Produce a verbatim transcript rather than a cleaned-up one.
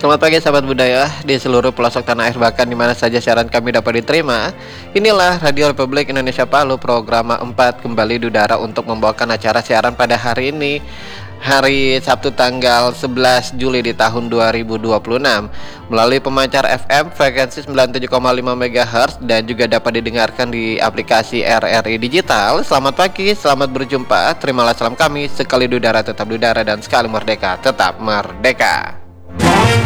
Selamat pagi sahabat budaya di seluruh pelosok tanah air, bahkan di mana saja siaran kami dapat diterima. Inilah Radio Republik Indonesia Palu, program empat kembali di udara untuk membawakan acara siaran pada hari ini, hari Sabtu tanggal sebelas Juli di tahun dua ribu dua puluh enam, melalui pemancar F M frekuensi sembilan puluh tujuh koma lima megahertz dan juga dapat didengarkan di aplikasi R R I Digital. Selamat pagi, selamat berjumpa. Terimalah salam kami, sekali di udara tetap di udara dan sekali merdeka tetap merdeka.